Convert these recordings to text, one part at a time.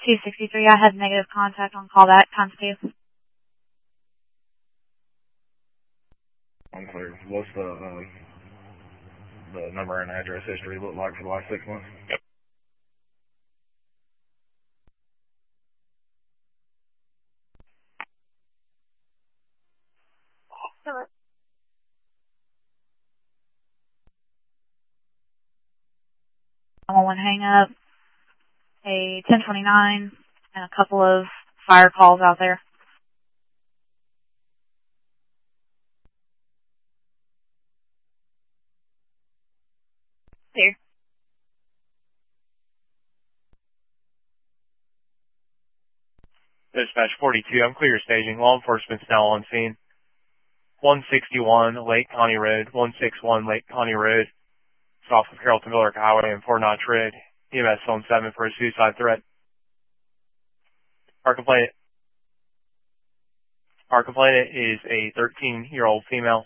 263, I had negative contact on callback, times 2. Unclear. What's the number and address history look like for the last 6 months? Yep. Sure. I'm on one hang up, a 1029, and a couple of fire calls out there. Here. Dispatch 42, I'm clear staging. Law enforcement's now on scene. 161 Lake County Road, 161 Lake County Road. It's off of Carrollton Village Highway and Fort Notch Road. EMS on 7 for a suicide threat. Our complainant is a 13-year-old female.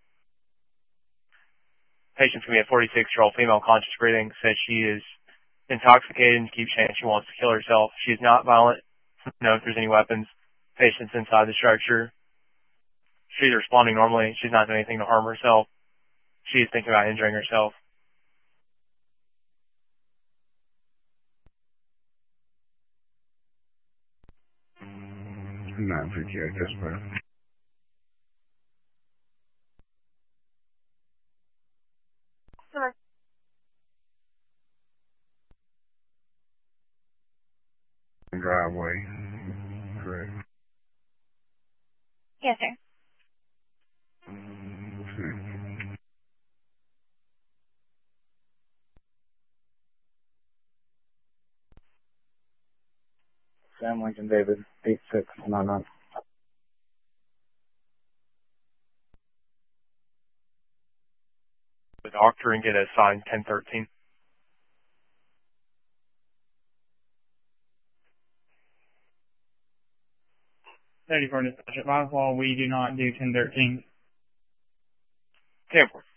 Patient's going to be a 46-year-old female, conscious breathing, said she is intoxicated and keeps saying she wants to kill herself. She's not violent. No, if there's any weapons. Patient's inside the structure. She's responding normally. She's not doing anything to harm herself. She's thinking about injuring herself. Not secure, just for. Sure. Driveway. Correct. Yes, sir. Sam Lincoln David, 8699. The doctor and get a signed 1013. Dispatch. By law, we do not do 1013. 10-4.